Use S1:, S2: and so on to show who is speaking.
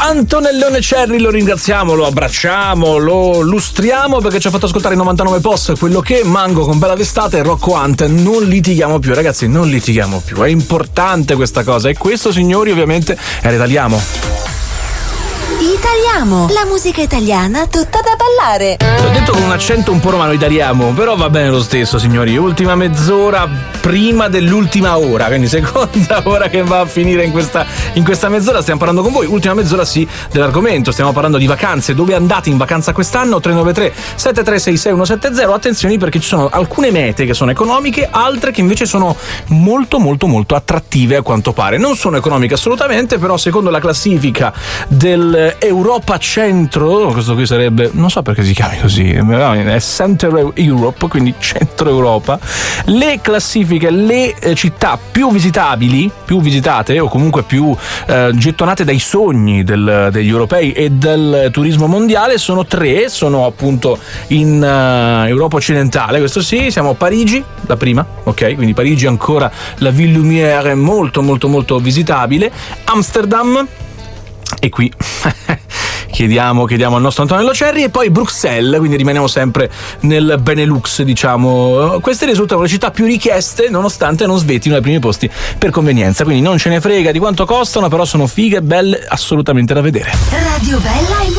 S1: Antonellone Cerri, lo ringraziamo, lo abbracciamo, lo lustriamo perché ci ha fatto ascoltare i 99 Post, quello che Mango con Bella d'estate e Rocco Hunt. Non litighiamo più, ragazzi, non litighiamo più, è importante questa cosa e questo, signori, ovviamente è Italiamo.
S2: Italiamo, la musica italiana tutta da ballare.
S1: L'ho detto con un accento un po' romano, Italiamo, però va bene lo stesso, signori. Ultima mezz'ora prima dell'ultima ora, quindi seconda ora che va a finire in questa mezz'ora. Stiamo parlando con voi, ultima mezz'ora sì dell'argomento. Stiamo parlando di vacanze. Dove andate in vacanza quest'anno? 393 7366 170. Attenzione, perché ci sono alcune mete che sono economiche, altre che invece sono molto molto molto attrattive a quanto pare. Non sono economiche assolutamente, però secondo la classifica del Europa Centro, questo qui sarebbe, non so perché si chiami così, è Center Europe, quindi Centro Europa, le classifiche, le città più visitabili, più visitate o comunque più gettonate dai sogni degli europei e del turismo mondiale sono tre, sono appunto in Europa occidentale, questo sì, siamo a Parigi, la prima, ok, quindi Parigi ancora la Ville Lumière molto molto molto visitabile, Amsterdam, e qui chiediamo al nostro Antonello Cerri, e poi Bruxelles, quindi rimaniamo sempre nel Benelux, diciamo. Queste risultano le città più richieste nonostante non svettino ai primi posti per convenienza, quindi non ce ne frega di quanto costano, però sono fighe, belle, assolutamente da vedere.
S2: Radio Bella e